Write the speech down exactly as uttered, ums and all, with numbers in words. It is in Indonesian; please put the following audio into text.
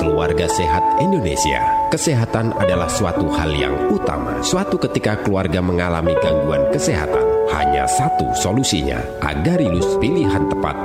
Keluarga Sehat Indonesia. Kesehatan adalah suatu hal yang utama. Suatu ketika keluarga mengalami gangguan kesehatan, hanya satu solusinya. Agarilus, pilihan tepat